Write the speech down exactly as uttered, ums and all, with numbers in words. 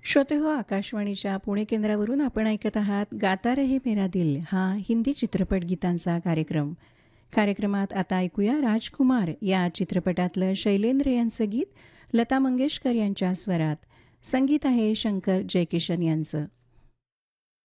श्रोते हो, आकाशवाणीच्या पुणे केंद्रावरून आपण ऐकत आहात गाता रहे मेरा दिल हा हिंदी चित्रपट गीतांचा कार्यक्रम. कार्यक्रमात आता ऐकूया राजकुमार या चित्रपटातलं शैलेंद्र यांचं गीत लता मंगेशकर यांच्या स्वरात. संगीत आहे शंकर जयकिशन यांचं.